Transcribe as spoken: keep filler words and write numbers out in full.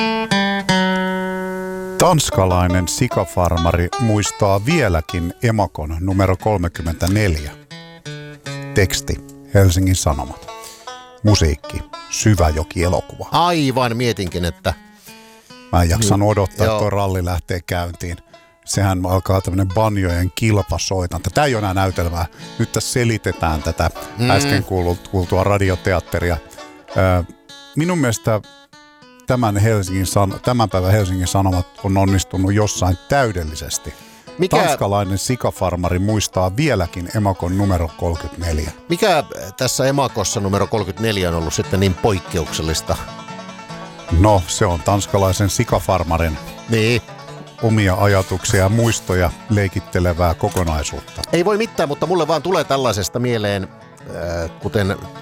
Tanskalainen sikafarmari muistaa vieläkin emakon numero kolmekymmentäneljä. Teksti Helsingin Sanomat. Musiikki Syväjoki-elokuva. Aivan, mietinkin, että... Mä en jaksanut odottaa, Joo. että tuo ralli lähtee käyntiin. Sehän alkaa tämmöinen banjojen kilpasoitanta. Tämä ei ole enää näytelmää. Nyt tässä selitetään tätä mm. äsken kuultua radioteatteria. Minun mielestä tämän, Helsingin, tämän päivän Helsingin Sanomat on onnistunut jossain täydellisesti. Mikä, Tanskalainen sikafarmari muistaa vieläkin emakon numero kolmekymmentäneljä. Mikä tässä emakossa numero kolmekymmentäneljä on ollut sitten niin poikkeuksellista? No, se on tanskalaisen sikafarmarin niin. omia ajatuksia ja muistoja leikittelevää kokonaisuutta. Ei voi mitään, mutta mulle vaan tulee tällaisesta mieleen, äh, kuten